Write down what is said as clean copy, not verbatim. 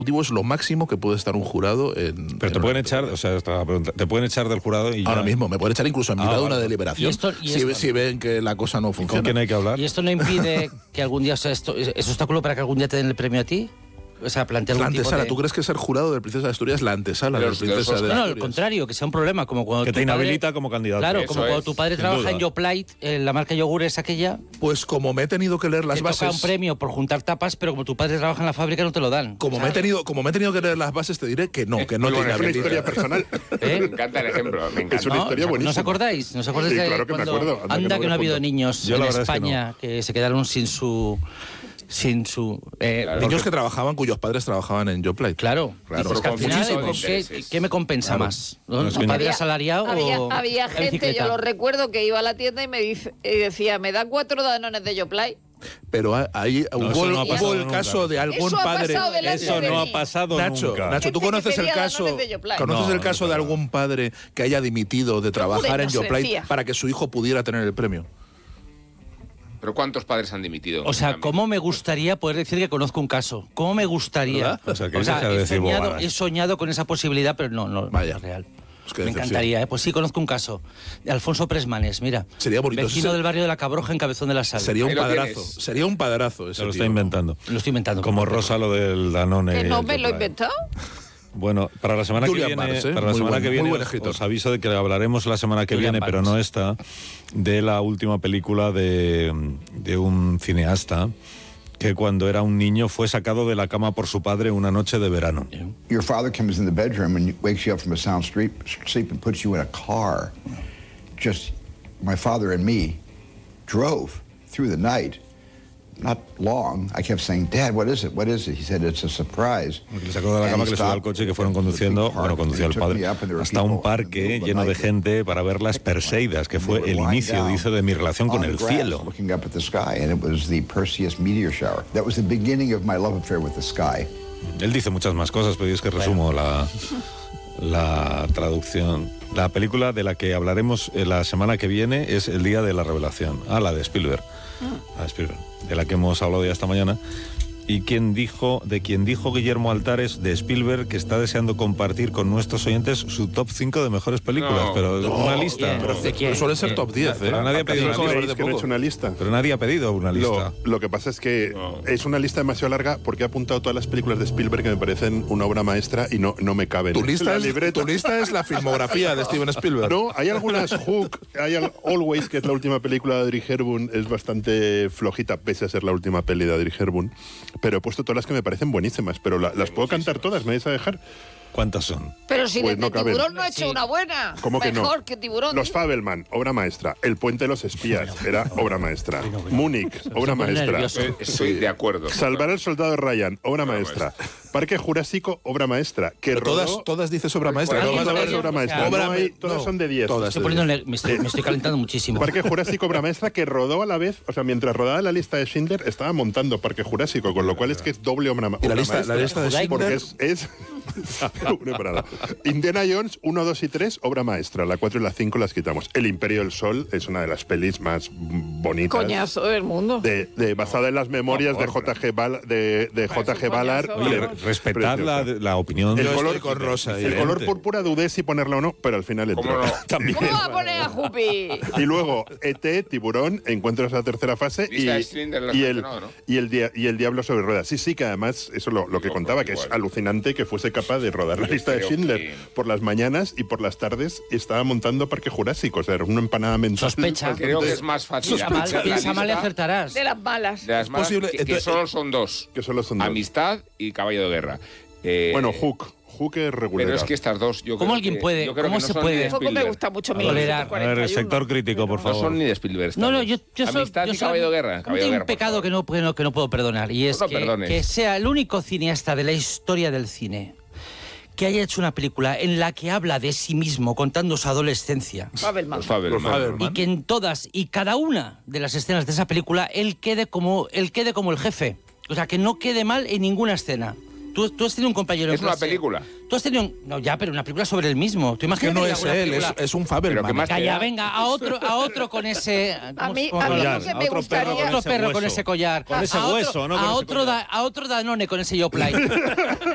es lo máximo que puede estar un jurado en... Pero te pueden echar, o sea, esta pregunta, te pueden echar del jurado y ahora ya... mismo, me pueden echar incluso en mitad de una deliberación. Si ven que la cosa no funciona. ¿Con quién hay que hablar? ¿Y esto no impide que algún día, o sea, esto es obstáculo para que algún día te den el premio a ti? O sea, plantear la algún tipo antesala. de... ¿Tú crees que ser jurado del Princesa de Asturias es la antesala de la Princesa de Asturias? No, al contrario, que sea un problema, como cuando que te inhabilita como candidato. Claro, como cuando tu padre trabaja en Yoplait, la marca yogur es aquella. Pues como me he tenido que leer las bases... Te toca un premio por juntar tapas, pero como tu padre trabaja en la fábrica no te lo dan. Como me he tenido que leer las bases, te diré que no te inhabilita. Es una historia personal. Me encanta el ejemplo, me encanta. Es una historia buenísima. ¿No os acordáis? ¿No os acordáis sí, claro que me acuerdo. Anda que no ha habido niños en España que se quedaron sin su... niños que trabajaban, cuyos padres trabajaban en Yoplait. Claro. Dices que al final, ¿qué me compensa más? ¿Un padre asalariado o había gente, yo lo recuerdo, que iba a la tienda y me decía, ¿me da 4 danones de Yoplait? Pero ahí hubo el caso de algún padre... Eso no ha pasado nunca. Nacho, ¿tú conoces el caso de algún padre que haya dimitido de trabajar en Yoplait para que su hijo pudiera tener el premio? ¿Pero cuántos padres han dimitido? O sea, ¿cómo me gustaría poder decir que conozco un caso? ¿Cómo me gustaría? O sea, he soñado con esa posibilidad, pero no es real. Me encantaría, Pues sí, conozco un caso de Alfonso Presmanes, mira. Sería bonito. Vecino del barrio de La Cabroja en Cabezón de la Sal. Sería un padrazo. Se lo está inventando. Lo estoy inventando. Como Rosa lo del Danone. ¿Que no me lo he inventado? Bueno, para la semana que viene, os aviso de que hablaremos la semana que viene, pero no esta, de la última película de un cineasta que cuando era un niño fue sacado de la cama por su padre una noche de verano. Your father comes in the bedroom and wakes you up from a sound sleep and puts you in a car. Just my father and me drove through the night. Not long. I kept saying, Dad, what is it? What is it? He said, it's a surprise. Le sacó de la cama, que le subió al coche y que fueron conduciendo, conducía el padre, hasta un parque lleno de gente para ver las Perseidas, que fue el inicio, dice, de mi relación con el cielo. Looking up at the sky, and it was the Perseus meteor shower. That was the beginning of my love affair with the sky. Él dice muchas más cosas, pero yo es que resumo la traducción. La película de la que hablaremos la semana que viene es El día de la revelación. La de Spielberg. La de Spielberg, de la que hemos hablado ya esta mañana. Y de quien dijo Guillermo Altares de Spielberg que está deseando compartir con nuestros oyentes su top 5 de mejores películas. Una lista. Pero suele ser top 10, Pero nadie ha pedido una lista. Pero nadie ha pedido una lista. Lo que pasa es que es una lista demasiado larga porque he apuntado todas las películas de Spielberg que me parecen una obra maestra y no me caben. Tu lista es la filmografía de Steven Spielberg. No, hay algunas Hook, hay Always, que es la última película de Audrey Hepburn, es bastante flojita, pese a ser la última peli de Audrey Hepburn. Pero he puesto todas las que me parecen buenísimas, pero las puedo cantar todas, ¿me vais a dejar? ¿Cuántas son? Pero si pues Tiburón no ha hecho una buena. ¿Cómo que Mejor no? que Tiburón. Los Fabelman, obra maestra. El puente de los espías, era obra maestra. Múnich, obra maestra. Estoy de acuerdo. Salvar al soldado Ryan, obra maestra. Parque Jurásico, obra maestra. Que todas dices obra maestra. Obra maestra. Todas son de 10. Me estoy calentando muchísimo. Parque Jurásico, obra maestra, que rodó a la vez, o sea, mientras rodaba la lista de Schindler, estaba montando Parque Jurásico, con lo cual es que es doble obra maestra. La lista de Schindler... Porque es una parada. Indiana Jones 1, 2 y 3, obra maestra. La 4 y la 5 las quitamos. El Imperio del Sol es una de las pelis más bonitas. Coñazo del mundo. Basada en las memorias de J.G. Ballard. Respetad la opinión el color con rosa. El color púrpura dudé si ponerla o no, pero al final entró. ¿Cómo no? También. ¿Cómo va a poner a Jupi? Y luego E.T., Tiburón, Encuentros a la tercera fase y el Diablo sobre ruedas. Sí, que además eso lo que contaba, que es alucinante que fuese capaz de rodar la lista de Schindler por las mañanas y por las tardes estaba montando Parque Jurásico. O sea, era una empanada mental. Sospecha. Creo que es más fácil. Piensa mal y acertarás. De las malas. De las malas, que solo son dos. Amistad y Caballo de Guerra. Bueno, Hook es regular. Pero es que estas dos, ¿Cómo alguien puede? ¿Cómo se puede? Tampoco me gusta mucho tolerar. A ver, el sector crítico, por favor. No son ni de Spielberg. No, yo Amistad y Caballo de Guerra. Tengo un pecado que no puedo perdonar, y es que sea el único cineasta de la historia del cine que haya hecho una película en la que habla de sí mismo contando su adolescencia. Fabelman. Y que en todas y cada una de las escenas de esa película él quede como el jefe. O sea, que no quede mal en ninguna escena. Tú has tenido un compañero... ¿Es una película? Tú has tenido... No, ya, pero una película sobre él mismo. ¿Tú imaginas que no es él, es un Fabelman. Calla, venga, a otro con ese... A mí lo que me gustaría... Otro perro con ese collar. Con ese hueso, ¿no? A otro Danone con ese Yoplait.